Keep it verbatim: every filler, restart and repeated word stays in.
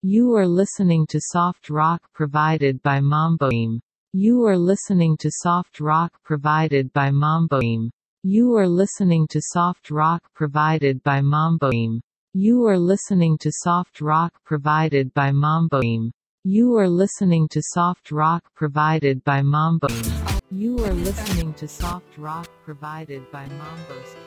You are listening to soft rock provided by Mamboim. You are listening to soft rock provided by Mamboim. You are listening to soft rock provided by Mamboim. You are listening to soft rock provided by Mamboim. You are listening to soft rock provided by Mamboim. You are listening to soft rock provided by Mambos.